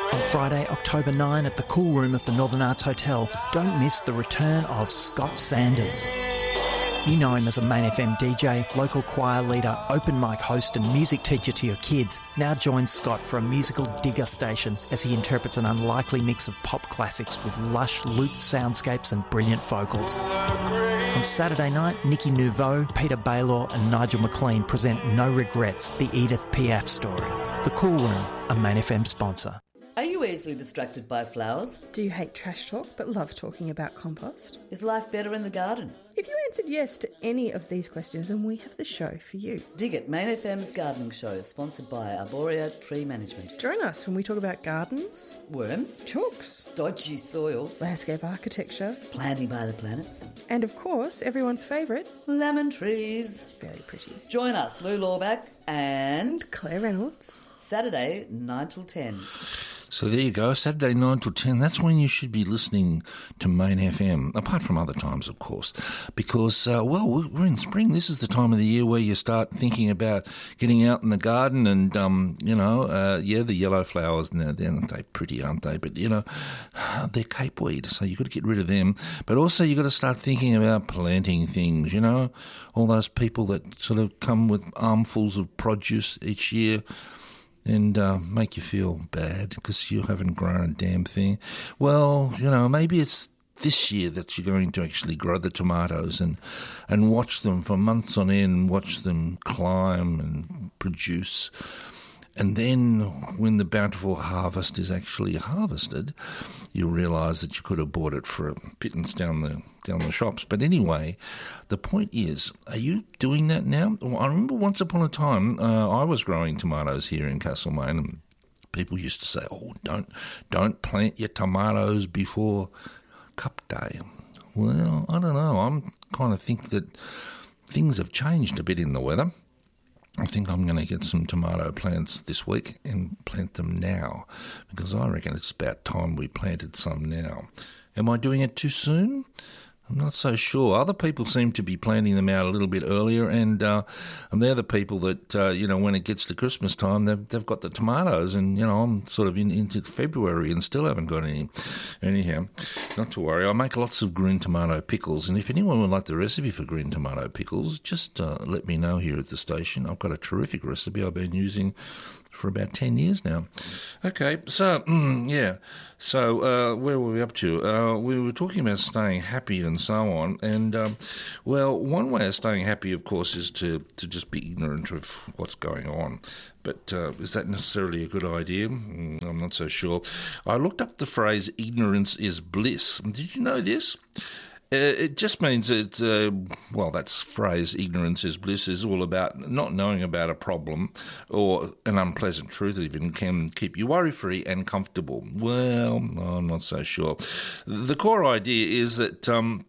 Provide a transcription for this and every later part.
Friday, October 9 at the Cool Room of the Northern Arts Hotel, don't miss the return of Scott Sanders. You know him as a Main FM DJ, local choir leader, open mic host and music teacher to your kids. Now join Scott for a musical degustation as he interprets an unlikely mix of pop classics with lush, looped soundscapes and brilliant vocals. On Saturday night, Nikki Nouveau, Peter Baylor and Nigel McLean present No Regrets, the Edith Piaf story. The Cool Room, a Main FM sponsor. Are you easily distracted by flowers? Do you hate trash talk but love talking about compost? Is life better in the garden? If you answered yes to any of these questions, then we have the show for you. Dig It, Main FM's gardening show, sponsored by Arborea Tree Management. Join us when we talk about gardens, worms, chooks, dodgy soil, landscape architecture, planting by the planets, and of course, everyone's favourite, lemon trees. Very pretty. Join us, Lou Lawback and Claire Reynolds. Saturday, 9 till 10. So there you go, Saturday 9 till 10. That's when you should be listening to Main FM, apart from other times, of course, because, we're in spring. This is the time of the year where you start thinking about getting out in the garden and, the yellow flowers, now, they're pretty, aren't they? But, they're capeweed, so you've got to get rid of them. But also you've got to start thinking about planting things, all those people that sort of come with armfuls of produce each year and make you feel bad because you haven't grown a damn thing. Well, maybe it's this year that you're going to actually grow the tomatoes and watch them for months on end, watch them climb and produce. And then when the bountiful harvest is actually harvested, you'll realise that you could have bought it for a pittance down the shops. But anyway, the point is, are you doing that now? Well, I remember once upon a time I was growing tomatoes here in Castlemaine, and people used to say, "Oh, don't plant your tomatoes before Cup Day." Well, I don't know. I'm kind of think that things have changed a bit in the weather. I think I'm going to get some tomato plants this week and plant them now, because I reckon it's about time we planted some now. Am I doing it too soon? I'm not so sure. Other people seem to be planting them out a little bit earlier, and they're the people that, when it gets to Christmas time, they've got the tomatoes, and, I'm sort of into February and still haven't got any. Anyhow, not to worry. I make lots of green tomato pickles, and if anyone would like the recipe for green tomato pickles, just let me know here at the station. I've got a terrific recipe I've been using for about 10 years now. Okay, so, So, where were we up to? We were talking about staying happy and so on. And, one way of staying happy, of course, is to just be ignorant of what's going on. But is that necessarily a good idea? I'm not so sure. I looked up the phrase, ignorance is bliss. Did you know this? It just means that, that phrase, ignorance is bliss, is all about not knowing about a problem or an unpleasant truth even can keep you worry-free and comfortable. Well, I'm not so sure. The core idea is that,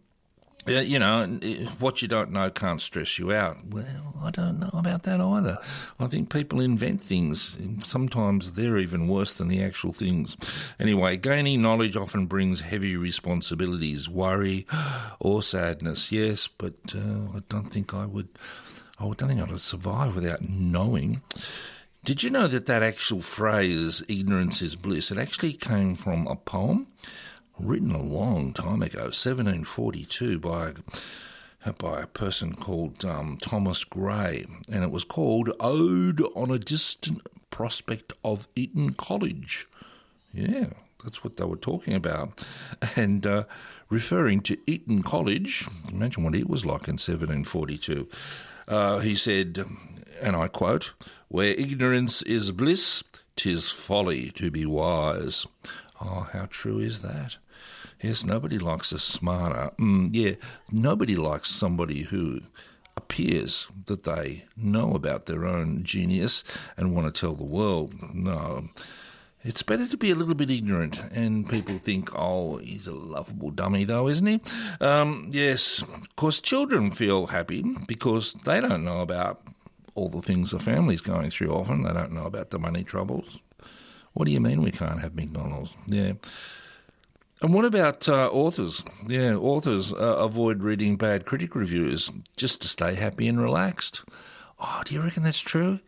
what you don't know can't stress you out. Well, I don't know about that either. I think people invent things. Sometimes they're even worse than the actual things. Anyway, gaining knowledge often brings heavy responsibilities, worry or sadness. Yes, but I don't think I would survive without knowing. Did you know that actual phrase, ignorance is bliss, it actually came from a poem written a long time ago, 1742, by a person called Thomas Gray, and it was called Ode on a Distant Prospect of Eton College. Yeah, that's what they were talking about. And referring to Eton College, imagine what it was like in 1742, he said, and I quote, "Where ignorance is bliss, 'tis folly to be wise." Oh, how true is that? Yes, nobody likes a smarter. Nobody likes somebody who appears that they know about their own genius and want to tell the world. No, it's better to be a little bit ignorant, and people think, oh, he's a lovable dummy though, isn't he? Yes, of course, children feel happy because they don't know about all the things the family's going through often. They don't know about the money troubles. What do you mean we can't have McDonald's? Yeah. And what about authors? Yeah, authors avoid reading bad critic reviews just to stay happy and relaxed. Oh, do you reckon that's true?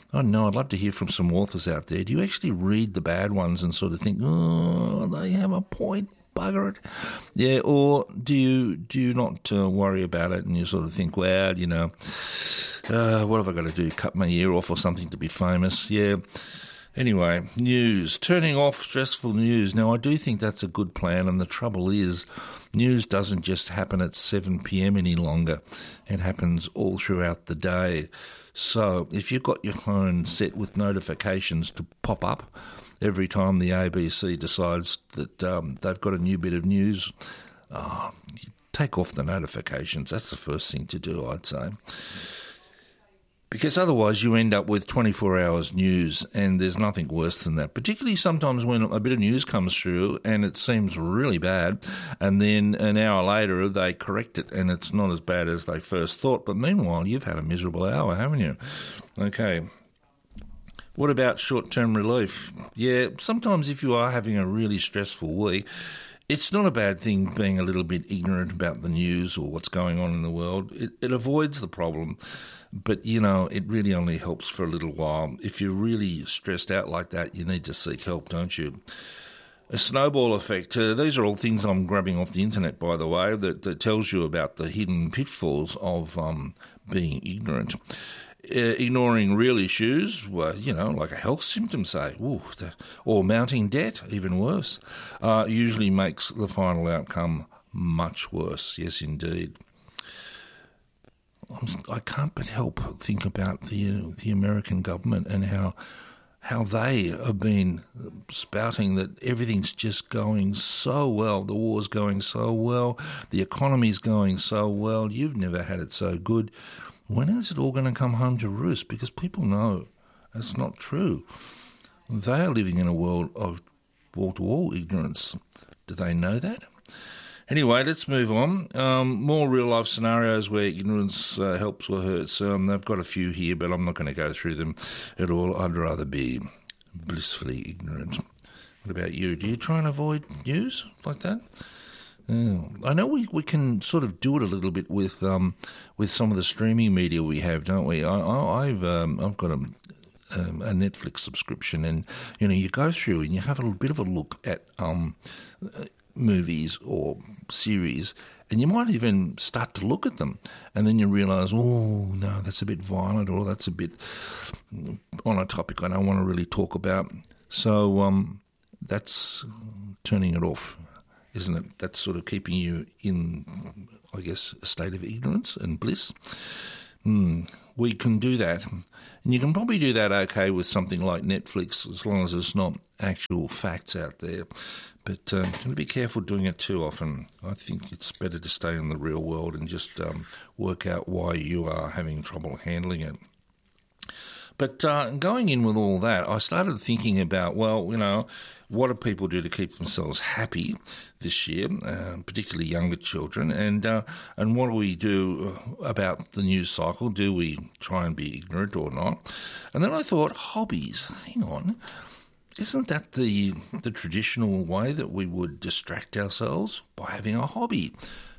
I don't know, I'd love to hear from some authors out there. Do you actually read the bad ones and sort of think, oh, they have a point, bugger it? Yeah, or do you not worry about it and you sort of think, well, what have I got to do, cut my ear off or something to be famous? Yeah. Anyway, news. Turning off stressful news. Now, I do think that's a good plan, and the trouble is news doesn't just happen at 7 p.m. any longer. It happens all throughout the day. So if you've got your phone set with notifications to pop up every time the ABC decides that they've got a new bit of news, take off the notifications. That's the first thing to do, I'd say. Because otherwise you end up with 24 hours news, and there's nothing worse than that, particularly sometimes when a bit of news comes through and it seems really bad, and then an hour later they correct it and it's not as bad as they first thought. But meanwhile, you've had a miserable hour, haven't you? Okay. What about short-term relief? Yeah, sometimes if you are having a really stressful week, it's not a bad thing being a little bit ignorant about the news or what's going on in the world. It avoids the problem. But, it really only helps for a little while. If you're really stressed out like that, you need to seek help, don't you? A snowball effect. These are all things I'm grabbing off the internet, by the way, that tells you about the hidden pitfalls of being ignorant. Ignoring real issues, like a health symptom, say, or mounting debt, even worse, usually makes the final outcome much worse. Yes, indeed. I can't but help think about the American government and how they have been spouting that everything's just going so well, the war's going so well, the economy's going so well, you've never had it so good. When is it all going to come home to roost? Because people know that's not true. They are living in a world of wall-to-wall ignorance. Do they know that? Anyway, let's move on. More real-life scenarios where ignorance helps or hurts. They've got a few here, but I'm not going to go through them at all. I'd rather be blissfully ignorant. What about you? Do you try and avoid news like that? I know we can sort of do it a little bit with some of the streaming media we have, don't we? I've got a Netflix subscription, and you go through and you have a little bit of a look at movies or series, and you might even start to look at them, and then you realise, oh no, that's a bit violent, or that's a bit on a topic I don't want to really talk about. So that's turning it off, isn't it? That's sort of keeping you in, I guess, a state of ignorance and bliss. We can do that, and you can probably do that okay with something like Netflix, as long as there's not actual facts out there. But you have to be careful doing it too often. I think it's better to stay in the real world and just work out why you are having trouble handling it. But going in with all that, I started thinking about, what do people do to keep themselves happy this year, particularly younger children, and what do we do about the news cycle? Do we try and be ignorant or not? And then I thought, hobbies, hang on. Isn't that the traditional way that we would distract ourselves? By having a hobby,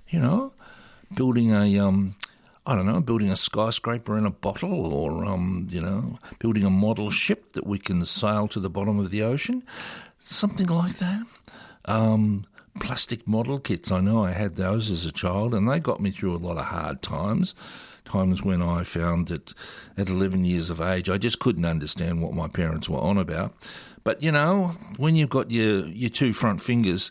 building building a skyscraper in a bottle, or, building a model ship that we can sail to the bottom of the ocean, something like that. Plastic model kits, I know I had those as a child, and they got me through a lot of hard times when I found that at 11 years of age, I just couldn't understand what my parents were on about. But, when you've got your two front fingers,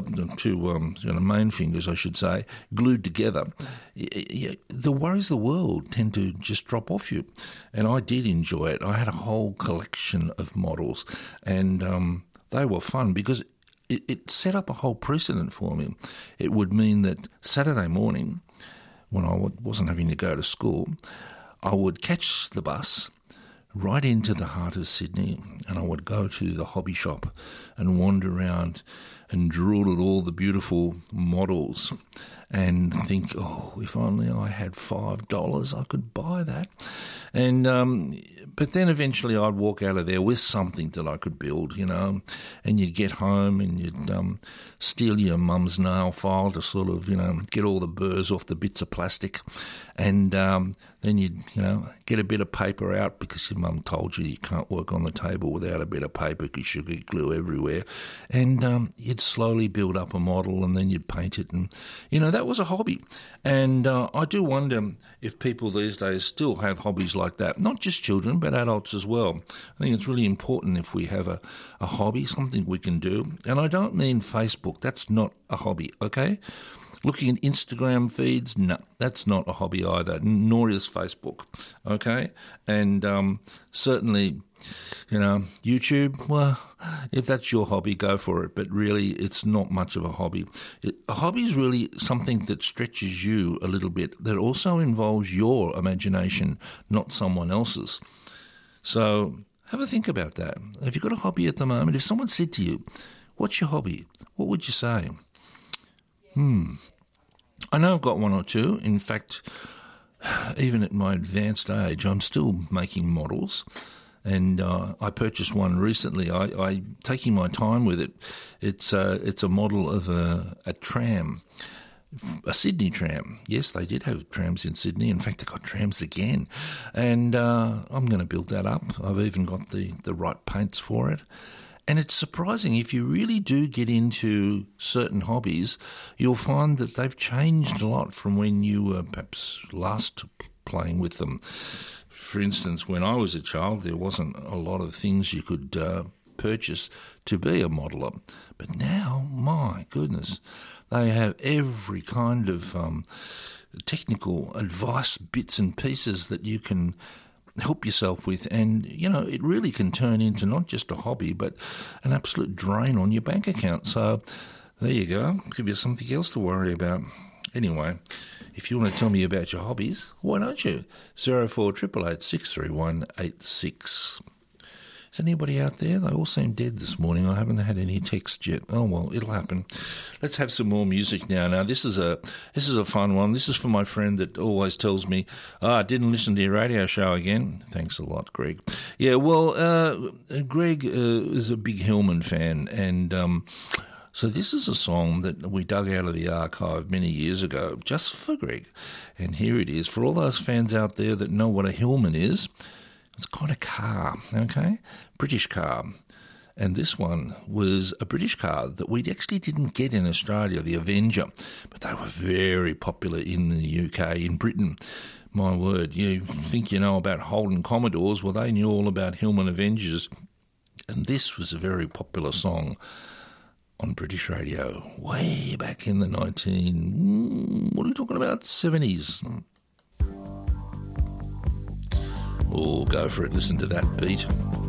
main fingers, I should say, glued together, the worries of the world tend to just drop off you. And I did enjoy it. I had a whole collection of models, and they were fun because it set up a whole precedent for me. It would mean that Saturday morning, when I wasn't having to go to school, I would catch the bus right into the heart of Sydney, and I would go to the hobby shop and wander around and drool at all the beautiful models and think, oh, if only I had $5, I could buy that. And but then eventually I'd walk out of there with something that I could build, and you'd get home and you'd steal your mum's nail file to sort of, get all the burrs off the bits of plastic, and then you'd, get a bit of paper out because your mum told you can't work on the table without a bit of paper because you'll get glue everywhere, and you'd slowly build up a model and then you'd paint it, and, that was a hobby. And I do wonder if people these days still have hobbies like that, not just children, but adults as well. I think it's really important if we have a hobby, something we can do. And I don't mean Facebook. That's not a hobby, okay? Looking at Instagram feeds, no, that's not a hobby either, nor is Facebook, okay? And certainly, YouTube, well, if that's your hobby, go for it. But really, it's not much of a hobby. A hobby is really something that stretches you a little bit, that also involves your imagination, not someone else's. So have a think about that. Have you got a hobby at the moment? If someone said to you, what's your hobby? What would you say? I know I've got one or two. In fact, even at my advanced age, I'm still making models. And I purchased one recently. I taking my time with it. It's a model of a tram, a Sydney tram. Yes, they did have trams in Sydney. In fact, they got trams again. And I'm going to build that up. I've even got the right paints for it. And it's surprising, if you really do get into certain hobbies, you'll find that they've changed a lot from when you were perhaps last playing with them. For instance, when I was a child, there wasn't a lot of things you could purchase to be a modeller. But now, my goodness, they have every kind of technical advice, bits and pieces that you can help yourself with, and it really can turn into not just a hobby but an absolute drain on your bank account. So there you go, give you something else to worry about. Anyway, if you want to tell me about your hobbies, why don't you? 0488 631 86. Is anybody out there? They all seem dead this morning. I haven't had any texts yet. Oh well, it'll happen. Let's have some more music now. Now this is a fun one. This is for my friend that always tells me, I didn't listen to your radio show again. Thanks a lot, Greg. Yeah, well, Greg is a big Hillman fan, and so this is a song that we dug out of the archive many years ago just for Greg. And here it is. For all those fans out there that know what a Hillman is, it's got a car, okay? British car. And this one was a British car that we actually didn't get in Australia, the Avenger. But they were very popular in the UK, in Britain. My word, you think you know about Holden Commodores, well, they knew all about Hillman Avengers. And this was a very popular song on British radio way back in the what are we talking about, 70s? Oh, go for it. Listen to that beat.